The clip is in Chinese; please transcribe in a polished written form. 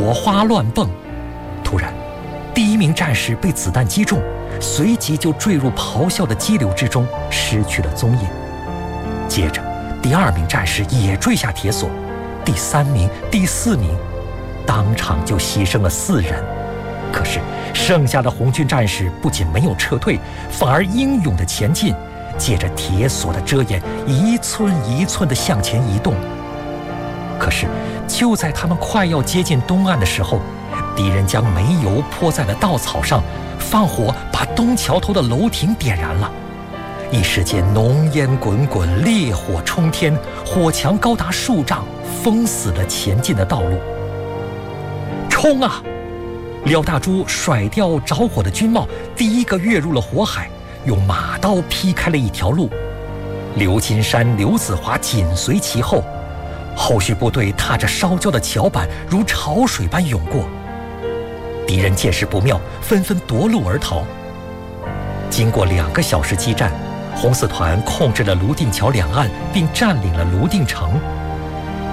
火花乱蹦。突然，第一名战士被子弹击中，随即就坠入咆哮的激流之中，失去了踪影。接着，第二名战士也坠下铁索，第三名、第四名，当场就牺牲了4人。可是，剩下的红军战士不仅没有撤退，反而英勇地前进，借着铁索的遮掩，一寸一寸地向前移动。可是，就在他们快要接近东岸的时候，敌人将煤油泼在了稻草上，放火把东桥头的楼亭点燃了。一时间，浓烟滚滚，烈火冲天，火墙高达数丈，封死了前进的道路。冲啊！廖大珠甩掉着火的军帽，第一个跃入了火海，用马刀劈开了一条路。刘金山、刘子华紧随其后，后续部队踏着烧焦的桥板如潮水般涌过。敌人见势不妙，纷纷夺路而逃。经过2个小时激战，红四团控制了泸定桥两岸，并占领了泸定城。